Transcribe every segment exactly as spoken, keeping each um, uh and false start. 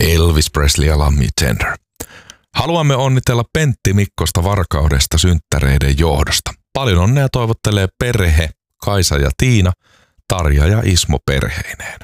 Elvis Presley ja Lammy Tender. Haluamme onnitella Pentti Mikkosta Varkaudesta synttäreiden johdosta. Paljon onnea toivottelee perhe Kaisa ja Tiina, Tarja ja Ismo perheineen.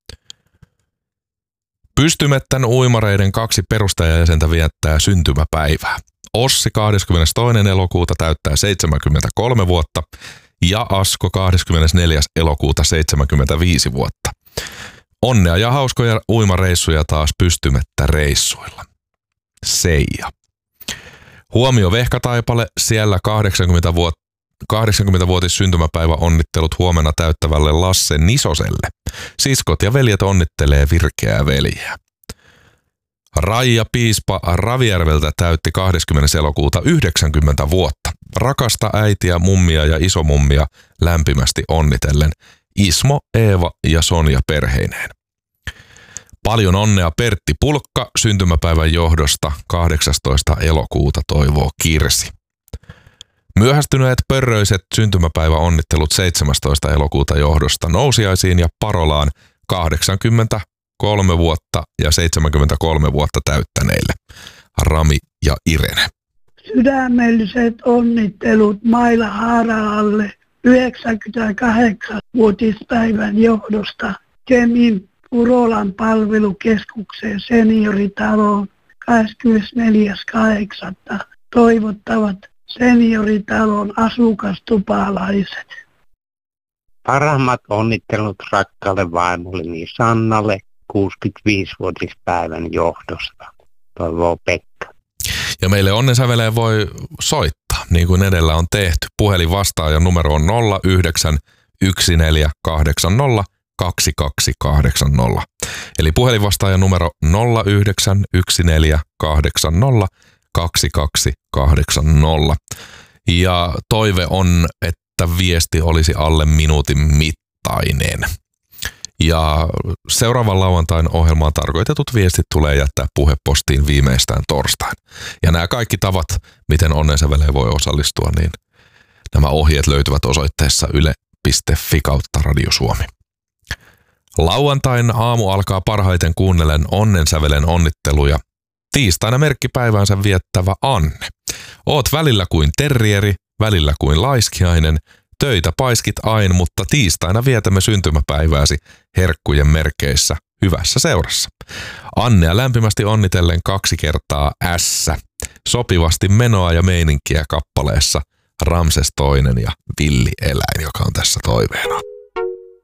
Pystymettän uimareiden kaksi perustajajäsentä viettää syntymäpäivää. Ossi kahdeskymmenestoinen elokuuta täyttää seitsemänkymmentäkolme vuotta ja Asko kahdeskymmenesneljäs elokuuta seitsemänkymmentäviisi vuotta. Onnea ja hauskoja uimareissuja taas Pystymettä reissuilla. Seija. Huomio Vehkataipale, siellä kahdeksankymmentävuotis syntymäpäivä onnittelut huomenna täyttävälle Lasse Nisoselle. Siskot ja veljet onnittelee virkeää veljeä. Raija Piispa Ravijärveltä täytti kahdeskymmenes elokuuta yhdeksänkymmentä vuotta. Rakasta äitiä, mummia ja isomummia lämpimästi onnitellen Ismo, Eeva ja Sonja perheineen. Paljon onnea Pertti Pulkka syntymäpäivän johdosta kahdeksastoista elokuuta toivoo Kirsi. Myöhästyneet pörröiset syntymäpäiväonnittelut seitsemästoista elokuuta johdosta Nousiaisiin ja Parolaan kahdeksankymmentäkolme vuotta ja seitsemänkymmentäkolme vuotta täyttäneille Rami ja Irene. Sydämelliset onnittelut Maila Haaralalle yhdeksänkymmentäkahdeksanvuotispäivän johdosta Kemin Purolan palvelukeskuksen senioritaloon kahdeskymmenesneljäs kahdeksatta toivottavat senioritalon asukastupalaiset. Parhaimmat onnittelut rakkaalle vaimolleni Sannalle kuusikymmentäviisivuotispäivän johdosta. Toivoo Pekka. Ja meille onnensäveleen voi soittaa, niin kuin edellä on tehty. Puhelin vastaajan numero on nolla yhdeksän yksi neljä kahdeksan nolla kaksi kaksi kahdeksan nolla. Eli puhelinvastaajan numero nolla yhdeksän yksi neljä kahdeksan nolla kaksi kaksi kahdeksan nolla. Ja toive on, että viesti olisi alle minuutin mittainen. Ja seuraavan lauantain ohjelmaan tarkoitetut viestit tulee jättää puhepostiin viimeistään torstaina. Ja nämä kaikki tavat, miten onnensäveleen voi osallistua, niin nämä ohjeet löytyvät osoitteessa yle piste fi kautta Radio Suomi. Lauantain aamu alkaa parhaiten kuunnellen onnensävelen onnitteluja. Tiistaina merkkipäiväänsä viettävä Anne. Oot välillä kuin terrieri, välillä kuin laiskiainen, töitä paiskit ain, mutta tiistaina vietämme syntymäpäivääsi herkkujen merkeissä hyvässä seurassa. Annea lämpimästi onnitellen kaksi kertaa ässä. Sopivasti menoa ja meininkiä kappaleessa Ramses toinen ja Villi eläin, joka on tässä toiveena.